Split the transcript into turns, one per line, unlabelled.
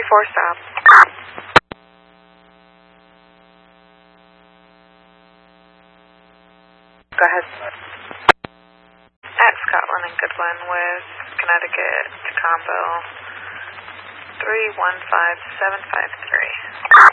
stop. Go ahead. At Scotland and Goodwin with Connecticut to combo 315753.